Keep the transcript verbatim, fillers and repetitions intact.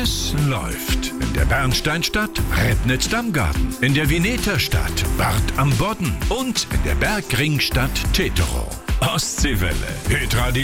Es läuft. In der Bernsteinstadt Rednitz-Damgarten, in der Vineterstadt Bad am Bodden und in der Bergringstadt Teterow. Ostseewelle. Hitradio